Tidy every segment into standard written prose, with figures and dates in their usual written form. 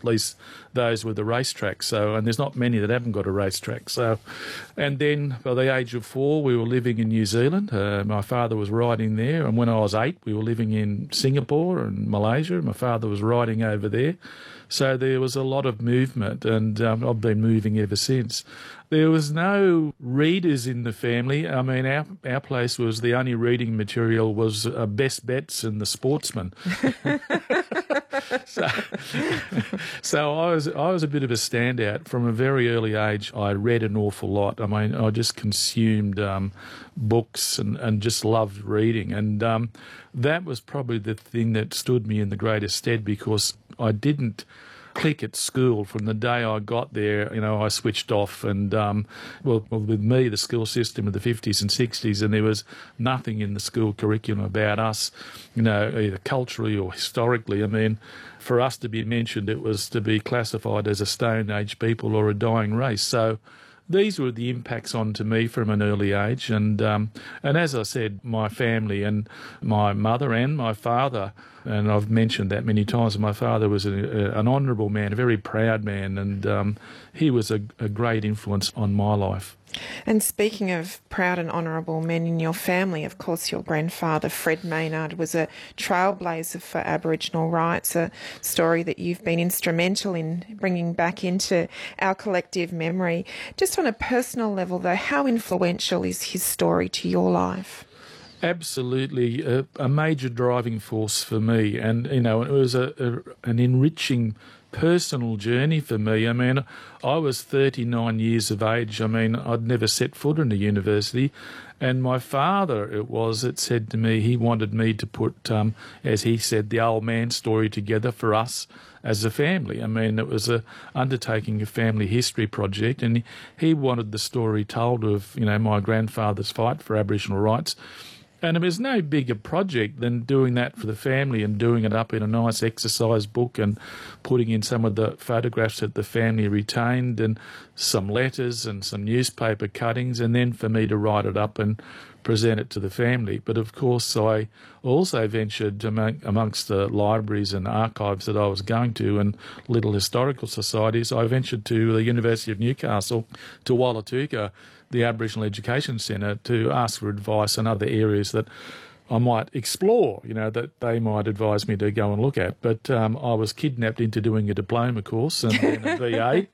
at least those with the racetrack. So, and there's not many that haven't got a racetrack. So, and then by the age of 4, we were living in New Zealand. My father was riding there, and when I was 8, we were living in Singapore and Malaysia. My father was riding over there. So there was a lot of movement, and I've been moving ever since. There was no readers in the family. I mean, our place was the only reading material was Best Bets and The Sportsman. So I was a bit of a standout. From a very early age, I read an awful lot. I mean, I just consumed books and just loved reading. And that was probably the thing that stood me in the greatest stead, because I didn't click at school. From the day I got there, I switched off. And, with me, the school system of the 50s and 60s, and there was nothing in the school curriculum about us, either culturally or historically. I mean, for us to be mentioned, it was to be classified as a Stone Age people or a dying race. So these were the impacts onto me from an early age. And as I said, my family and my mother and my father, and I've mentioned that many times, my father was an honourable man, a very proud man, and he was a great influence on my life. And speaking of proud and honourable men in your family, of course, your grandfather, Fred Maynard, was a trailblazer for Aboriginal rights, a story that you've been instrumental in bringing back into our collective memory. Just on a personal level, though, how influential is his story to your life? Absolutely, a major driving force for me, and it was an enriching personal journey for me. I mean, I was 39 years of age. I mean, I'd never set foot in a university, and my father, it said to me, he wanted me to put, as he said, the old man story together for us as a family. I mean, it was undertaking a family history project, and he wanted the story told of, my grandfather's fight for Aboriginal rights. And it was no bigger project than doing that for the family and doing it up in a nice exercise book and putting in some of the photographs that the family retained and some letters and some newspaper cuttings, and then for me to write it up and present it to the family. But of course, I also ventured amongst the libraries and archives that I was going to and little historical societies. I ventured to the University of Newcastle, to Wallatuka, the Aboriginal Education Centre, to ask for advice on other areas that I might explore, that they might advise me to go and look at. But I was kidnapped into doing a diploma course and then a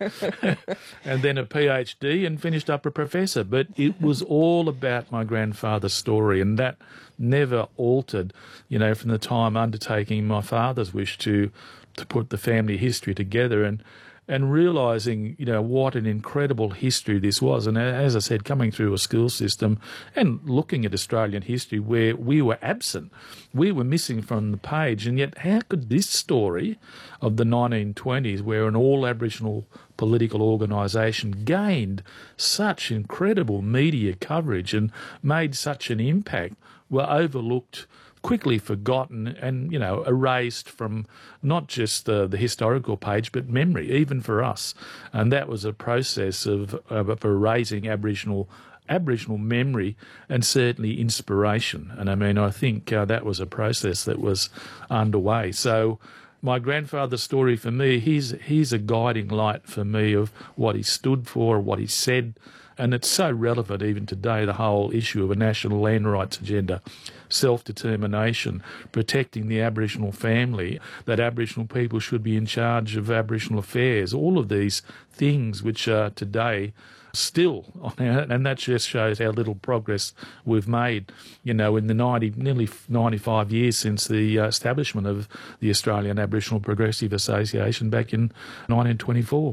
BA and then a PhD and finished up a professor. But it was all about my grandfather's story, and that never altered, from the time undertaking my father's wish to put the family history together and realising, what an incredible history this was. And as I said, coming through a school system and looking at Australian history where we were absent, we were missing from the page. And yet how could this story of the 1920s, where an all-Aboriginal political organisation gained such incredible media coverage and made such an impact, were overlooked, quickly forgotten and, erased from not just the historical page, but memory, even for us. And that was a process of erasing Aboriginal memory and certainly inspiration. And I mean, I think that was a process that was underway. So my grandfather's story for me, he's a guiding light for me of what he stood for, what he said. And it's so relevant even today, the whole issue of a national land rights agenda, self-determination, protecting the Aboriginal family, that Aboriginal people should be in charge of Aboriginal affairs, all of these things which are today still, and that just shows how little progress we've made, in the nearly 95 years since the establishment of the Australian Aboriginal Progressive Association back in 1924.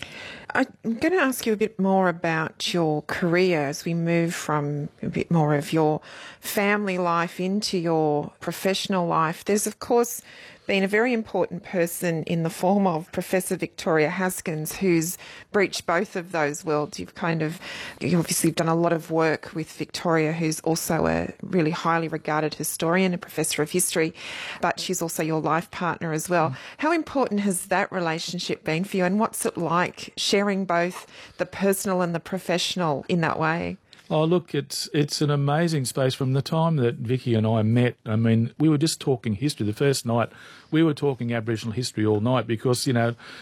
I'm going to ask you a bit more about your career as we move from a bit more of your family life into your professional life. There's, of course, been a very important person in the form of Professor Victoria Haskins, who's breached both of those worlds. You obviously done a lot of work with Victoria, who's also a really highly regarded historian, a professor of history, but she's also your life partner as well. How important has that relationship been for you, and what's it like sharing both the personal and the professional in that way? Oh, look, it's an amazing space. From the time that Vicky and I met, I mean, we were just talking history. The first night, we were talking Aboriginal history all night because,